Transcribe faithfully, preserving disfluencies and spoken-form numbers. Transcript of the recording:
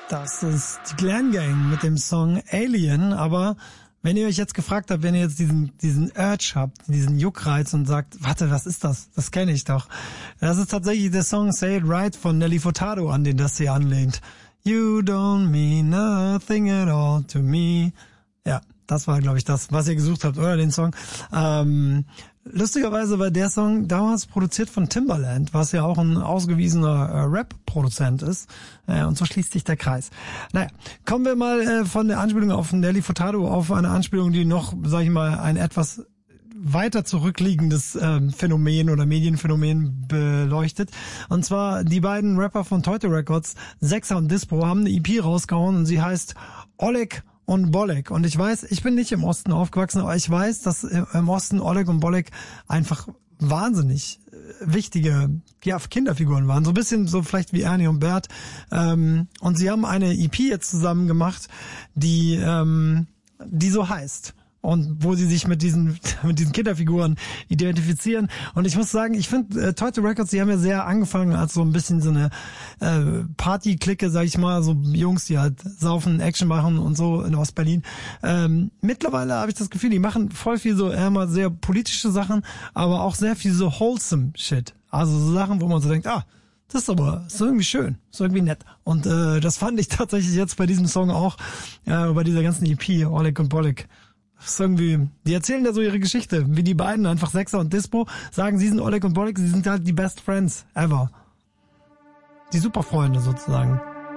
Das ist die Glam Gang mit dem Song Alien, aber wenn ihr euch jetzt gefragt habt, wenn ihr jetzt diesen diesen Urge habt, diesen Juckreiz und sagt, warte, was ist das? Das kenne ich doch. Das ist tatsächlich der Song Say It Right von Nelly Furtado, an den das hier anlehnt. You don't mean nothing at all to me. Ja, das war, glaube ich, das, was ihr gesucht habt, oder den Song. Ähm, lustigerweise war der Song damals produziert von Timbaland, was ja auch ein ausgewiesener äh, Rap-Produzent ist. Äh, und so schließt sich der Kreis. Naja, kommen wir mal äh, von der Anspielung auf Nelly Furtado auf eine Anspielung, die noch, sag ich mal, ein etwas weiter zurückliegendes äh, Phänomen oder Medienphänomen beleuchtet. Und zwar die beiden Rapper von Teute Records, Sechser und Dispo, haben eine E P rausgehauen und sie heißt Oleg und Bolek. Und ich weiß, ich bin nicht im Osten aufgewachsen, aber ich weiß, dass im Osten Oleg und Bolek einfach wahnsinnig wichtige, ja, Kinderfiguren waren. So ein bisschen so vielleicht wie Ernie und Bert. Ähm, und sie haben eine E P jetzt zusammen gemacht, die, ähm, die so heißt. Und wo sie sich mit diesen mit diesen Kinderfiguren identifizieren. Und ich muss sagen, ich finde, äh, Teute Records, die haben ja sehr angefangen als so ein bisschen so eine äh, Party-Clique, sag ich mal, so Jungs, die halt saufen, Action machen und so in Ostberlin. Ähm, mittlerweile habe ich das Gefühl, die machen voll viel so eher mal sehr politische Sachen, aber auch sehr viel so wholesome Shit. Also so Sachen, wo man so denkt, ah, das ist aber ist irgendwie schön, ist irgendwie nett. Und äh, das fand ich tatsächlich jetzt bei diesem Song auch, äh, bei dieser ganzen E P, Oleg und Bolek. Das ist irgendwie, die erzählen da so ihre Geschichte, wie die beiden, einfach Sechser und Dispo, sagen, sie sind Oleg und Bolek, sie sind halt die Best Friends ever. Die Superfreunde sozusagen.